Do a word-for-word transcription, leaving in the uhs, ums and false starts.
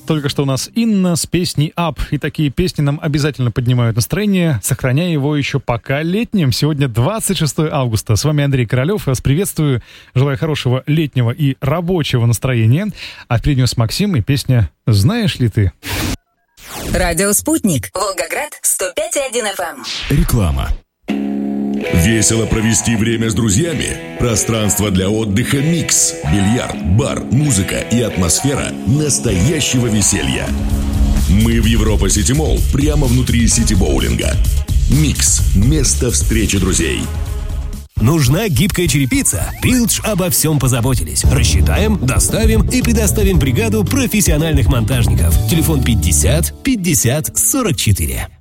только что у нас Инна с песней «Up». И такие песни нам обязательно поднимают настроение, сохраняя его еще пока летним. Сегодня двадцать шестое августа. С вами Андрей Королев. Я вас приветствую. Желаю хорошего летнего и рабочего настроения. А впереди у нас Максим и песня «Знаешь ли ты?». Радио «Спутник». Волгоград, сто пять и один эф эм. Реклама. Весело провести время с друзьями? Пространство для отдыха «Микс». Бильярд, бар, музыка и атмосфера настоящего веселья. Мы в Европа Сити Молл, прямо внутри сити-боулинга. «Микс» – место встречи друзей. Нужна гибкая черепица? Билдж обо всем позаботились. Рассчитаем, доставим и предоставим бригаду профессиональных монтажников. Телефон пятьдесят пятьдесят сорок четыре.